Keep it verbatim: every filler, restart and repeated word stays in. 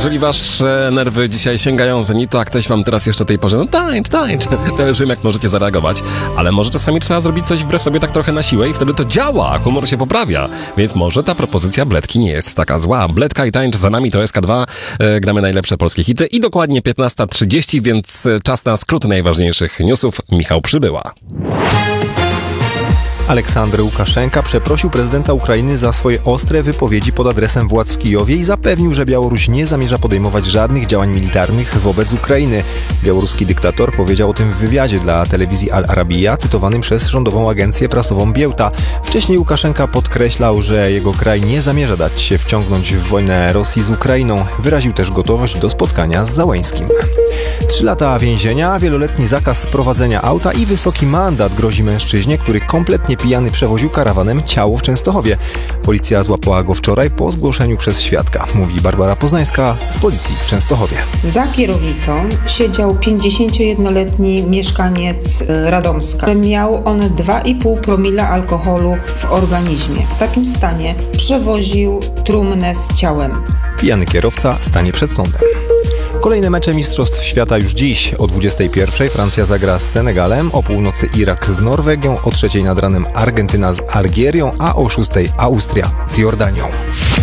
Jeżeli wasze nerwy dzisiaj sięgają zenitu, a ktoś wam teraz jeszcze tej porze, no tańcz, tańcz, to już wiem, jak możecie zareagować. Ale może czasami trzeba zrobić coś wbrew sobie tak trochę na siłę i wtedy to działa, humor się poprawia. Więc może ta propozycja Bledki nie jest taka zła. Bledka i tańcz za nami to S K dwa. E, gramy najlepsze polskie hity i dokładnie piętnasta trzydzieści, więc czas na skrót najważniejszych newsów. Michał Przybyła. Aleksander Łukaszenka przeprosił prezydenta Ukrainy za swoje ostre wypowiedzi pod adresem władz w Kijowie i zapewnił, że Białoruś nie zamierza podejmować żadnych działań militarnych wobec Ukrainy. Białoruski dyktator powiedział o tym w wywiadzie dla telewizji Al Arabiya, cytowanym przez rządową agencję prasową Białta. Wcześniej Łukaszenka podkreślał, że jego kraj nie zamierza dać się wciągnąć w wojnę Rosji z Ukrainą. Wyraził też gotowość do spotkania z Załęskim. Trzy lata więzienia, wieloletni zakaz prowadzenia auta i wysoki mandat grozi mężczyźnie, który kompletnie pijany przewoził karawanem ciało w Częstochowie. Policja złapała go wczoraj po zgłoszeniu przez świadka, mówi Barbara Poznańska z policji w Częstochowie. Za kierownicą siedział pięćdziesięciojednoletni mieszkaniec Radomska. Miał on dwa i pół promila alkoholu w organizmie. W takim stanie przewoził trumnę z ciałem. Pijany kierowca stanie przed sądem. Kolejne mecze Mistrzostw Świata już dziś. O dwudziestej pierwszej Francja zagra z Senegalem, o północy Irak z Norwegią, o trzeciej nad ranem Argentyna z Algierią, a o szóstej Austria z Jordanią.